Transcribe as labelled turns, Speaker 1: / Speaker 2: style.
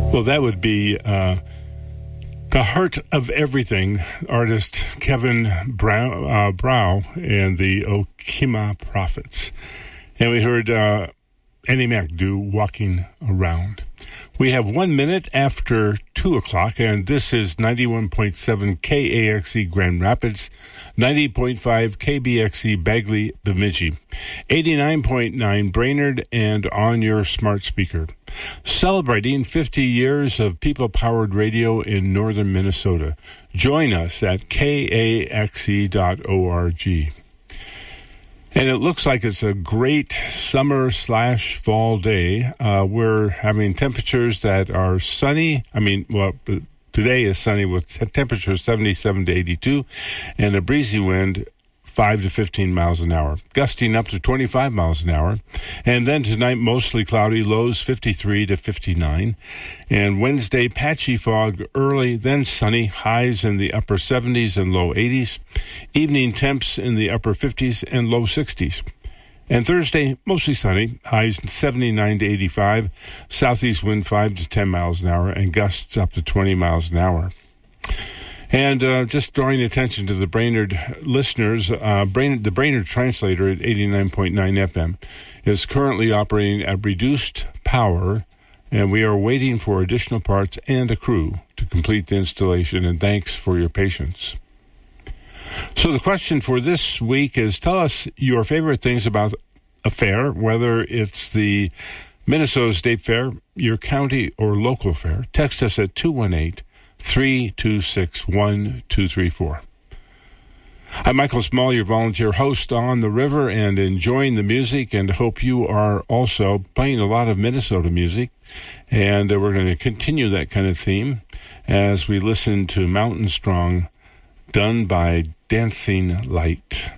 Speaker 1: Well, that would be the Heart of Everything artist Kevin Brow and the Okima Prophets. And we heard Annie Mac do Walking Around. We have 1 minute after 2 o'clock, and this is 91.7 KAXE Grand Rapids, 90.5 KBXE Bagley Bemidji, 89.9 Brainerd, and on your smart speaker. Celebrating 50 years of people-powered radio in northern Minnesota. Join us at kaxe.org. And it looks like it's a great summer/fall day. We're having temperatures that are sunny. Today is sunny with temperatures 77 to 82 and a breezy wind 5 to 15 miles an hour, gusting up to 25 miles an hour. And then tonight, mostly cloudy, lows 53 to 59. And Wednesday, patchy fog early, then sunny, highs in the upper 70s and low 80s. Evening temps in the upper 50s and low 60s. And Thursday, mostly sunny, highs 79 to 85, southeast wind 5 to 10 miles an hour, and gusts up to 20 miles an hour. And just drawing attention to the Brainerd listeners, the Brainerd Translator at 89.9 FM is currently operating at reduced power, and we are waiting for additional parts and a crew to complete the installation, and thanks for your patience. So the question for this week is, tell us your favorite things about a fair, whether it's the Minnesota State Fair, your county or local fair. Text us at 218-326-1234. I'm Michael Small, your volunteer host on the river and enjoying the music, and hope you are also playing a lot of Minnesota music. And we're going to continue that kind of theme as we listen to Mountain Strong, done by Dancing Light.